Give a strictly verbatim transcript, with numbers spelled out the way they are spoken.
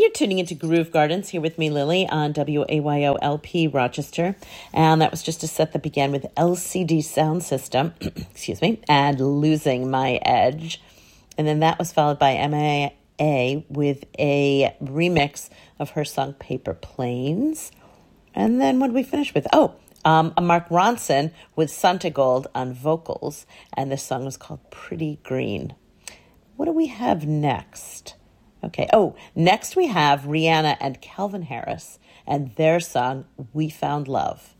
You're tuning into Groove Gardens here with me, Lily, on W A Y O L P Rochester. And that was just a set that began with L C D Sound System, excuse me, and Losing My Edge. And then that was followed by M A A with a remix of her song Paper Planes. And then what did we finish with? Oh, um, a Mark Ronson with Santigold on vocals. And this song was called Pretty Green. What do we have next? Okay. Oh, next we have Rihanna and Calvin Harris and their song, We Found Love.